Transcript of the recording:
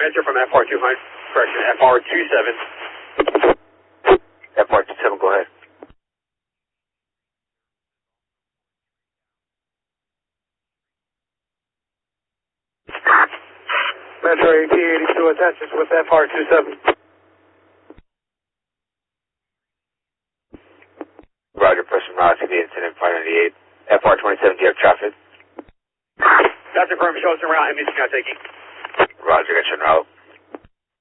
Metro from FR200, correction, FR27. FR27, go ahead. Metro AP82 attaches with FR27. Roger, person relative to the incident, 598. FR27, do you have traffic? That's confirmed, show us around, NBC now taking. Roger, got you en route.